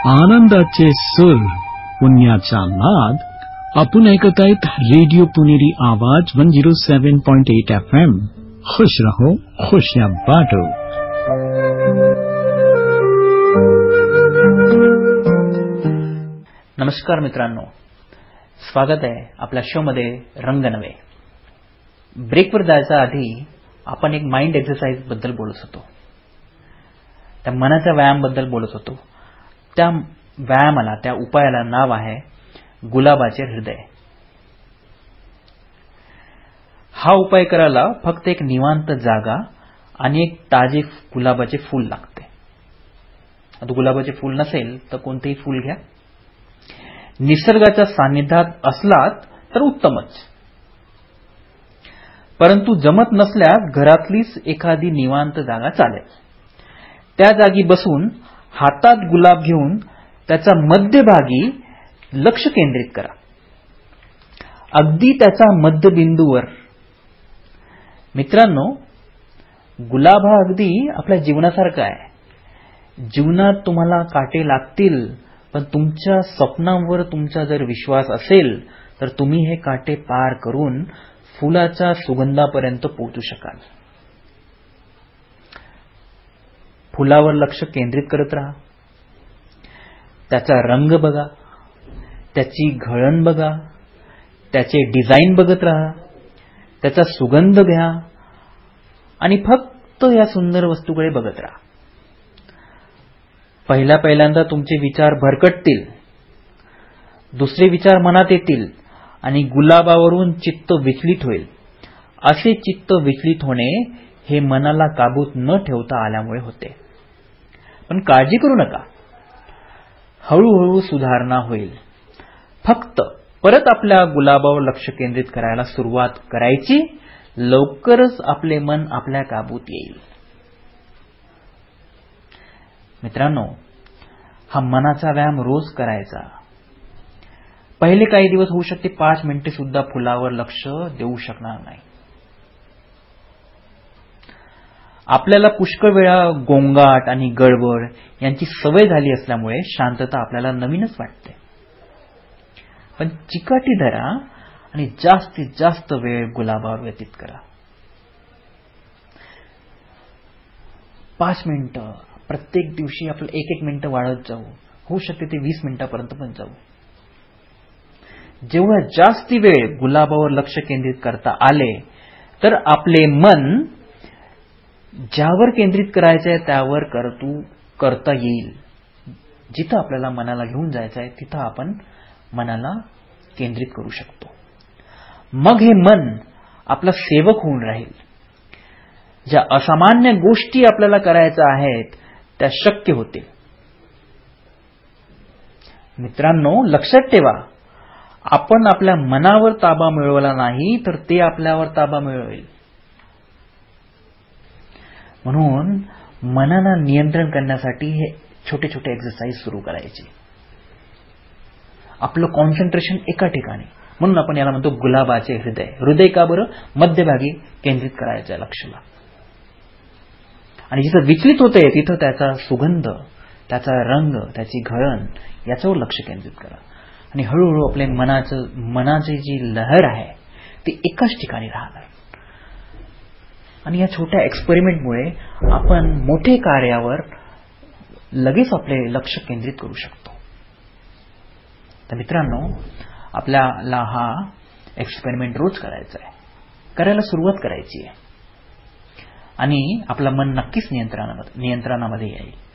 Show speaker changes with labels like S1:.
S1: आनंदाचे सूर, पुण्याचा नाद. आपण ऐकतायत रेडिओ पुणेरी आवाज 107.8 FM. खुश रहो, खुशियां बांटो.
S2: नमस्कार मित्रांनो, स्वागत आहे आपल्या शो मध्ये रंग नवे. ब्रेकवर जायच्या आधी आपण एक माइंड एक्सरसाइज बद्दल बोलत होतो, त्या मनाच्या व्यायाम बद्दल बोलत होतो. त्या व्यायामाला, त्या उपायाला नाव आहे गुलाबाचे हृदय. हा उपाय करायला फक्त एक निवांत जागा आणि एक ताजे गुलाबाचे फूल लागते. आता गुलाबाचे फूल नसेल तर कोणतेही फूल घ्या. निसर्गाच्या सानिध्यात असलात तर उत्तमच, परंतु जमत नसल्यास घरातलीच एखादी निवांत जागा चालेल. त्या जागी बसून हातात गुलाब घेऊन त्याच्या मध्यभागी लक्ष केंद्रित करा, अगदी त्याच्या मध्यबिंदूवर. मित्रांनो, गुलाब हा अगदी आपल्या जीवनासारखा आहे. जीवनात तुम्हाला काटे लागतील, पण तुमच्या स्वप्नांवर तुमचा जर विश्वास असेल तर तुम्ही हे काटे पार करून फुलाच्या सुगंधापर्यंत पोहोचू शकाल. फुलावर लक्ष केंद्रित करत राहा. त्याचा रंग बघा, त्याची घळण बघा, त्याचे डिझाईन बघत राहा, त्याचा सुगंध घ्या आणि फक्त या सुंदर वस्तूकडे बघत राहा. पहिल्यांदा तुमचे विचार भरकटतील, दुसरे विचार मनात येतील आणि गुलाबावरून चित्त विचलित होईल. असे चित्त विचलित होणे हे मनाला काबूत न ठेवता आल्यामुळे होते. पण काळजी करू नका, हळूहळू सुधारणा होईल. फक्त परत आपल्या गुलाबावर लक्ष केंद्रित करायला सुरुवात करायची. लवकरच आपले मन आपल्या काबूत येईल. मित्रांनो, हा मनाचा व्यायाम रोज करायचा. पहिले काही दिवस होऊ शकते 5 मिनिटे सुद्धा फुलावर लक्ष देऊ शकणार नाही. आपल्याला पुष्कळ वेळा गोंगाट आणि गडबड यांची सवय झाली असल्यामुळे शांतता आपल्याला नवीनच वाटते. पण चिकाटी धरा आणि जास्तीत जास्त वेळ गुलाबावर व्यतीत करा. 5 मिनिटं प्रत्येक दिवशी आपलं 1-1 मिनिटं वाढत जाऊ. होऊ शकते ते 20 मिनिटापर्यंत पण जाऊ. जेव्हा जास्ती वेळ गुलाबावर लक्ष केंद्रित करता आले तर आपले मन ज्यावर केंद्रित करायचं आहे त्यावर करता येईल. जिथं आपल्याला मनाला घेऊन जायचं आहे तिथं आपण मनाला केंद्रित करू शकतो. मग हे मन आपला सेवक होऊन राहील. ज्या असामान्य गोष्टी आपल्याला करायच्या आहेत त्या शक्य होतील. मित्रांनो, लक्षात ठेवा, आपण आपल्या मनावर ताबा मिळवला नाही तर ते आपल्यावर ताबा मिळवेल. म्हणून मनाला नियंत्रण करण्यासाठी हे छोटे छोटे एक्सरसाइज सुरू करायचे. आपलं कॉन्सन्ट्रेशन एका ठिकाणी. म्हणून आपण याला म्हणतो गुलाबाचे हृदय. हृदय का बरं? मध्यभागी केंद्रित करायचं लक्षला. आणि जिथं विचलित होतंय तिथं त्याचा सुगंध, त्याचा रंग, त्याची घळण याच्यावर लक्ष केंद्रित करा. आणि हळूहळू आपल्या मनाची जी लहर आहे ती एकाच ठिकाणी राहणार. आणि या छोट्या एक्सपेरिमेंटमुळे आपण मोठे कार्यावर लगेच आपले लक्ष केंद्रित करू शकतो. तर मित्रांनो, आपल्याला हा एक्सपेरिमेंट रोज करायचा आहे, करायला सुरुवात करायची आहे आणि आपलं मन नक्कीच नियंत्रणामध्ये येईल.